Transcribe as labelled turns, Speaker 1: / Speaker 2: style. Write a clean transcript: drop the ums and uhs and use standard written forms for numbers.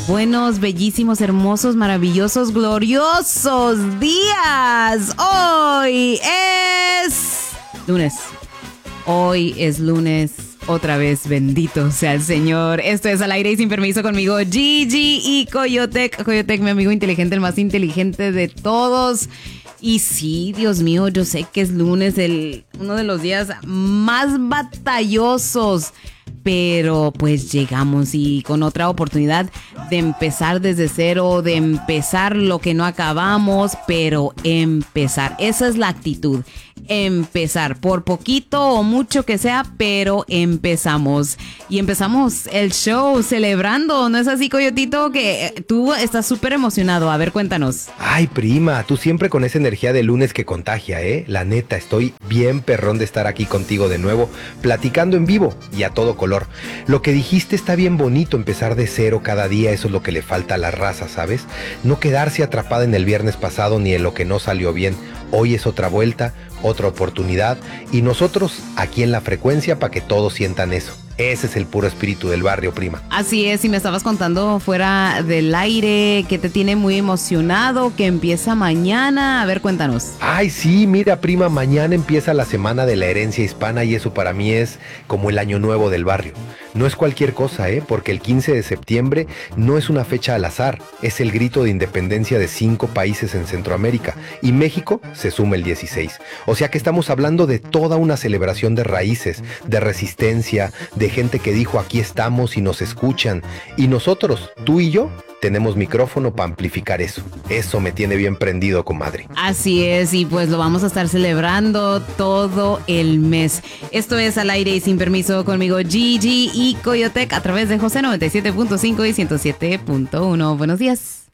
Speaker 1: Buenos, bellísimos, hermosos, maravillosos, gloriosos días. Hoy es lunes. Hoy es lunes. Otra vez, bendito sea el Señor. Esto es Al Aire y Sin Permiso conmigo, Gigi y Coyotec. Coyotec, mi amigo inteligente, el más inteligente de todos. Y sí, Dios mío, yo sé que es lunes, uno de los días más batallosos. Pero pues llegamos y con otra oportunidad de empezar desde cero, de empezar lo que no acabamos, pero empezar. Esa es la actitud. Empezar, por poquito o mucho que sea, pero empezamos. Y empezamos el show celebrando, ¿no es así, Coyotito? Que tú estás súper emocionado. A ver, cuéntanos.
Speaker 2: Ay, prima, tú siempre con esa energía de lunes que contagia, ¿eh? La neta, estoy bien perrón de estar aquí contigo de nuevo, platicando en vivo y a todo color. Lo que dijiste está bien bonito, empezar de cero cada día, eso es lo que le falta a la raza, ¿sabes? No quedarse atrapada en el viernes pasado ni en lo que no salió bien. Hoy es otra vuelta, otra oportunidad y nosotros aquí en La Frecuencia para que todos sientan eso. Ese es el puro espíritu del barrio, prima.
Speaker 1: Así es, y me estabas contando fuera del aire que te tiene muy emocionado, que empieza mañana. A ver, cuéntanos.
Speaker 2: Ay, sí, mira, prima, mañana empieza la Semana de la Herencia Hispana y eso para mí es como el año nuevo del barrio. No es cualquier cosa, porque el 15 de septiembre no es una fecha al azar, es el grito de independencia de 5 países en Centroamérica y México se suma el 16. O sea que estamos hablando de toda una celebración de raíces, de resistencia, de gente que dijo aquí estamos y nos escuchan. Y nosotros, tú y yo, tenemos micrófono para amplificar eso. Eso me tiene bien prendido, comadre.
Speaker 1: Así es, y pues lo vamos a estar celebrando todo el mes. Esto es Al Aire y Sin Permiso conmigo, Gigi y Coyotec, a través de José 97.5 y 107.1. Buenos días.